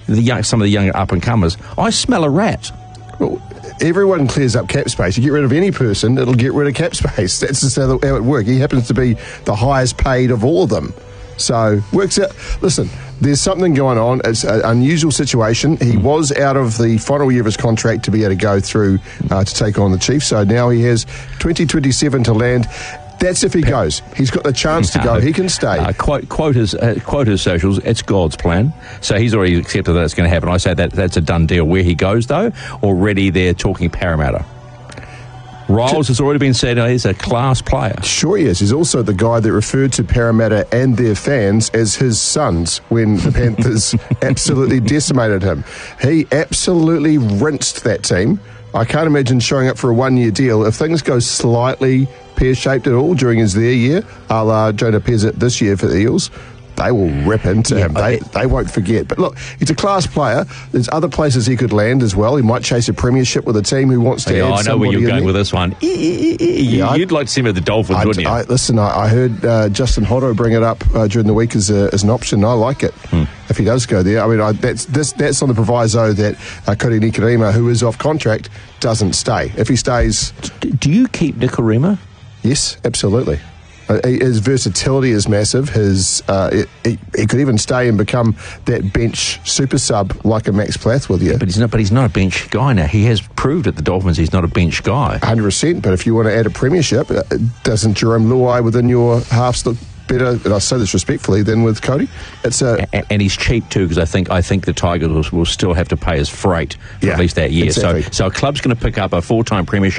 some of the younger up-and-comers, I smell a rat. Well, everyone clears up cap space. You get rid of any person, it'll get rid of cap space. That's just how it works. He happens to be the highest paid of all of them. So, works out. Listen, there's something going on. It's an unusual situation. He was out of the final year of his contract to be able to go through to take on the Chiefs. So now he has 2027 to land. That's if he goes. He's got the chance to go. He can stay. Quote his socials, it's God's plan. So he's already accepted that it's going to happen. I say that's a done deal. Where he goes, though, already they're talking Parramatta. Riles has already been said he's a class player. Sure he is. He's also the guy that referred to Parramatta and their fans as his sons when the Panthers absolutely decimated him. He absolutely rinsed that team. I can't imagine showing up for a one-year deal. If things go slightly pear-shaped at all during his their year, a la Jonah Pezzett this year for the Eels, they will rip into him. They won't forget. But look, he's a class player. There's other places he could land as well. He might chase a premiership with a team who wants to add I know where you're going with this one. You'd like to see him at the Dolphins, wouldn't you? Listen, I heard Justin Hotto bring it up during the week as an option. I like it if he does go there. I mean, that's on the proviso that Kodi Nikorima, who is off contract, doesn't stay. If he stays... Do you keep Nikorima? Yes, absolutely. His versatility is massive. He could even stay and become that bench super sub like a Max Plath with you. But he's not a bench guy now. He has proved at the Dolphins he's not a bench guy. 100%. But if you want to add a premiership, doesn't Jerome Luai within your halves look better, and I say this respectfully, than with Kodi? And he's cheap too, because I think the Tigers will still have to pay his freight for at least that year. Exactly. So a club's going to pick up a full-time premiership